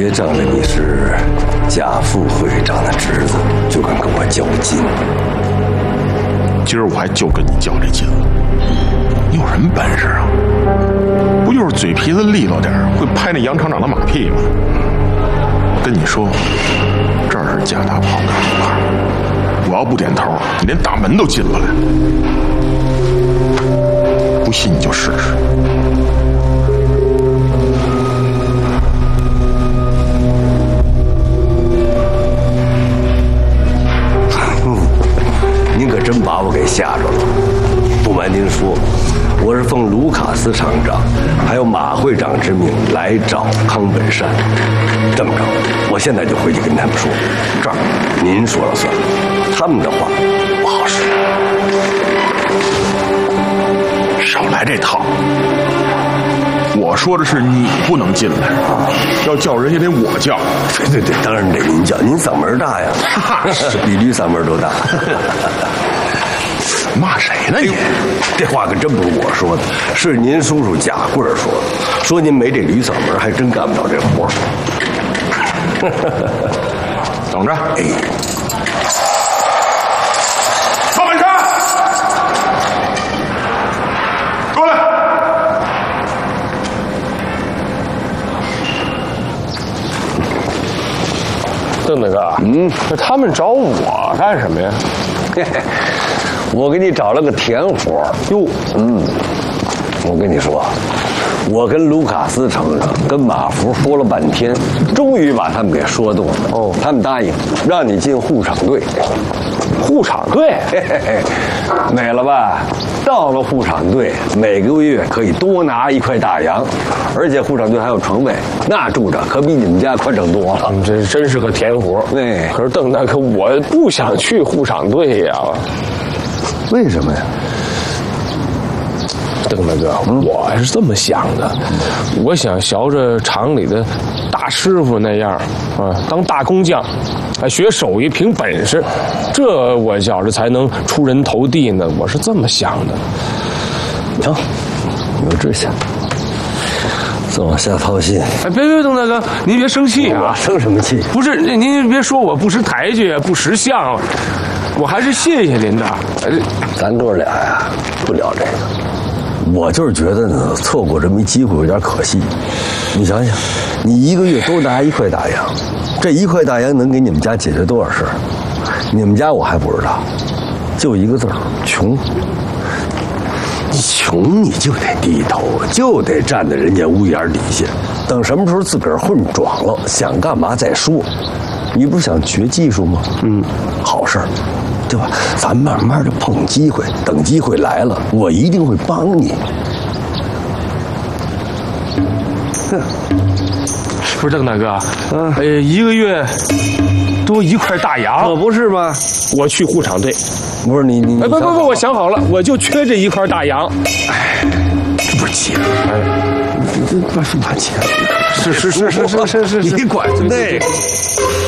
爷仗着你是贾副会长的侄子，就敢跟我较劲。 今儿我还就跟你较这劲了，你有什么本事啊？不就是嘴皮子利落点，会拍那杨厂长的马屁吗？跟你说，这儿是贾大炮干的牌，我要不点头，你连大门都进不来。不信你就试试。 您可真把我给吓着了。不瞒您说，我是奉卢卡斯厂长还有马会长之命来找康本山。这么着，我现在就回去跟他们说，这儿您说了算，他们的话不好使。 少来这套！我说的是你不能进来，要叫人也得我叫。 对，当然得您叫，您嗓门大呀，比驴嗓门都大。 骂谁呢你？ 这话可真不是我说的，是您叔叔贾贵儿说的，说您没这驴嗓门，还真干不了这活。 等着， 哎， 曹本山，过来。 邓大哥，那他们找我干什么呀？ 嘿嘿，我给你找了个甜活哟。我跟你说，我跟卢卡斯厂长跟马福说了半天，终于把他们给说动了。哦，他们答应让你进护厂队。 护厂队， 嘿嘿嘿，美了吧？到了护厂队，每个月可以多拿1块大洋，而且护厂队还有床位，那住着可比你们家宽敞多了。 这真是个甜活。 对， 可是邓大哥，我不想去护厂队呀。 为什么呀？ 邓大哥，我是这么想的，我想学着厂里的大师傅那样啊，当大工匠，学手艺凭本事，这我觉着才能出人头地呢。我是这么想的。 成，有志向，再往下掏心。 哎，别，邓大哥，您别生气啊！ 生什么气？ 不是，您别说我不识抬举，不识相，我还是谢谢您的。 咱哥俩呀，不聊这个。我就是觉得呢，错过这么一机会有点可惜。你想想，你一个月多拿1块大洋，这1块大洋能给你们家解决多少事儿？你们家我还不知道，就一个字儿，穷。你穷你就得低头，就得站在人家屋檐底下，等什么时候自个儿混壮了，想干嘛再说。你不是想学技术吗？好事儿。对吧？咱慢慢的碰机会，等机会来了，我一定会帮你。 不是邓大哥，一个月多1块大洋， 可不是吗？ 我去护厂队。 不是你， 不，我想好了，我就缺这1块大洋。 哎，这不是钱，你这把钱， 是， 你管那个。